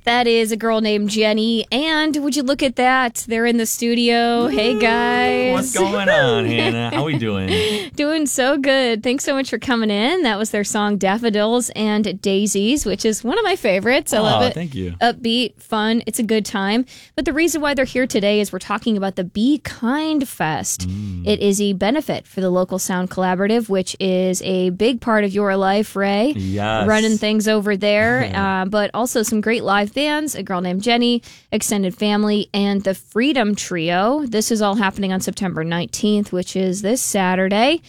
That is a girl named Jenny. And would you look at that? They're in the studio. Hey, guys. What's going on, Hannah? How we doing? Doing so good. Thanks so much for coming in. That was their song Daffodils and Daisies, which is one of my favorites. I love it. Thank you. Upbeat, fun. It's a good time. But the reason why they're here today is we're talking about the Be Kind Fest. It is a benefit for the Local Sound Collaborative, which is a big part of your life, Ray. Yes. Running things over there. But also some great live bands, a girl named Jenny, Extended Family, and the Freedom Trio. This is all happening on September 19th, which is this Saturday.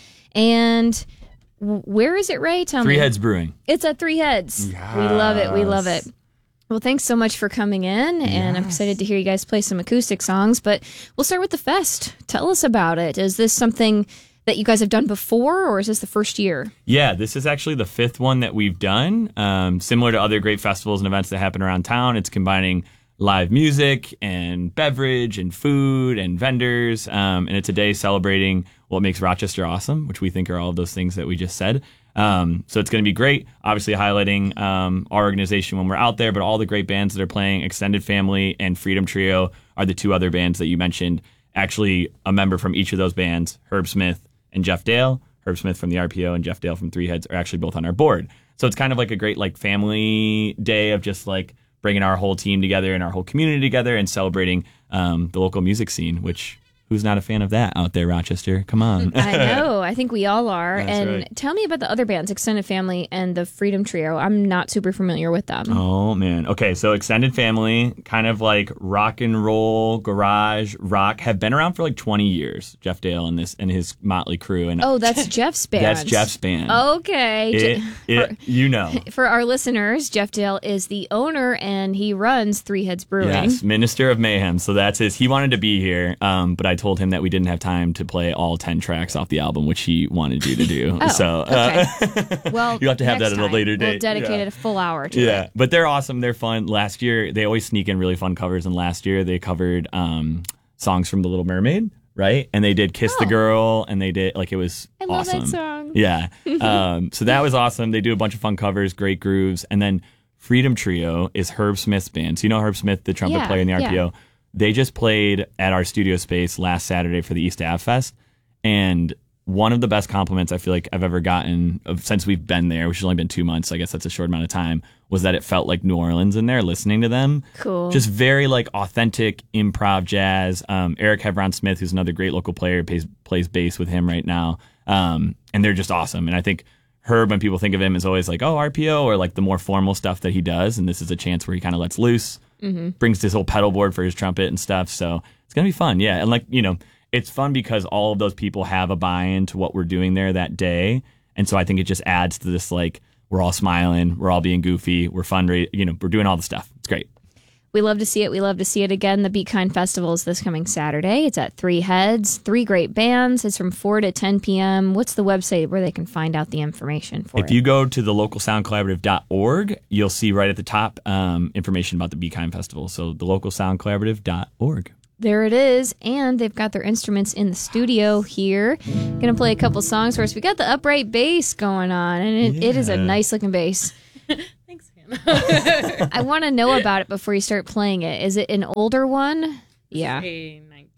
And where is it, Ray? Tell me. Three Heads Brewing. It's at Three Heads. Yes. We love it. We love it. Well, thanks so much for coming in, and I'm excited to hear you guys play some acoustic songs. But we'll start with the fest. Tell us about it. Is this something that you guys have done before, or is this the first year? Yeah, this is actually the fifth one that we've done. Similar to other great festivals and events that happen around town, it's combining live music and beverage and food and vendors. And it's a day celebrating what makes Rochester awesome, which we think are all of those things that we just said. So it's going to be great, obviously highlighting our organization when we're out there, but all the great bands that are playing. Extended Family and Freedom Trio are the two other bands that you mentioned. Actually, a member from each of those bands, Herb Smith and Jeff Dale. Herb Smith from the RPO and Jeff Dale from Three Heads are actually both on our board. So it's kind of like a great like family day of just like bringing our whole team together and our whole community together and celebrating the local music scene, which who's not a fan of that out there, Rochester? Come on. I know. I think we all are. That's and right. Tell me about the other bands, Extended Family and the Freedom Trio. I'm not super familiar with them. Oh, man. Okay, so Extended Family, kind of like rock and roll, garage rock, have been around for like 20 years. Jeff Dale and his motley crew. And Oh, that's Jeff's band. that's Jeff's band. Okay. You know. For our listeners, Jeff Dale is the owner, and he runs Three Heads Brewing. Yes, Minister of Mayhem. So that's his. He wanted to be here, but I told him that we didn't have time to play all 10 tracks off the album, which he wanted you to do. Oh, so okay. Well, you'll have to have next that at a time later we'll date. dedicate a full hour to Yeah, it. but they're awesome. They're fun. Last year, they always sneak in really fun covers, and last year they covered songs from The Little Mermaid, right? And they did Kiss the Girl, and they did, like, it was I love awesome. that song. Yeah. So that was awesome. They do a bunch of fun covers, great grooves. And then Freedom Trio is Herb Smith's band. So you know Herb Smith, the trumpet player in the RPO? Yeah. They just played at our studio space last Saturday for the East Ave Fest. And one of the best compliments I feel like I've ever gotten since we've been there, which has only been 2 months, so I guess that's a short amount of time, was that it felt like New Orleans in there listening to them. Cool. Just very like authentic improv jazz. Eric Hevron Smith, who's another great local player, plays bass with him right now. And they're just awesome. And I think Herb, when people think of him, is always like, oh, RPO, or like the more formal stuff that he does. And this is a chance where he kind of lets loose, brings his whole pedal board for his trumpet and stuff. So it's going to be fun. Yeah. And like, you know, it's fun because all of those people have a buy-in to what we're doing there that day. And so I think it just adds to this, like, we're all smiling, we're all being goofy, we're we're doing all the stuff. It's great. We love to see it. We love to see it again. The Be Kind Festival is this coming Saturday. It's at Three Heads, 3 great bands. It's from 4 to 10 p.m. What's the website where they can find out the information for it? If you go to the localsoundcollaborative.org, you'll see right at the top information about the Be Kind Festival. So the localsoundcollaborative.org. There it is, and they've got their instruments in the studio here. Gonna play a couple songs for us. We got the upright bass going on, and it is a nice looking bass. Thanks, Hannah. I want to know about it before you start playing it. Is it an older one? Yeah. A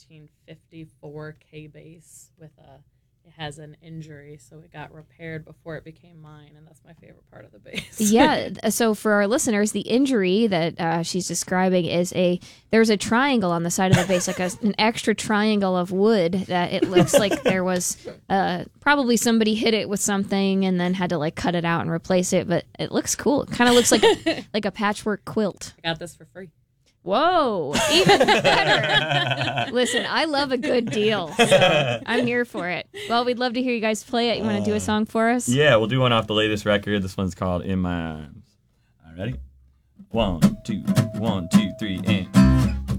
1954 K bass it has an injury, so it got repaired before it became mine, and that's my favorite part of the bass. Yeah. So for our listeners, the injury that she's describing is there's a triangle on the side of the bass, like an extra triangle of wood that it looks like there was probably somebody hit it with something and then had to like cut it out and replace it. But it looks cool. It kind of looks like a patchwork quilt. I got this for free. Whoa, even better. Listen, I love a good deal, so I'm here for it. Well, we'd love to hear you guys play it. You want to do a song for us? Yeah, we'll do one off the latest record. This one's called In My Arms. All right, ready? 1, 2, 1, 2, 3, and...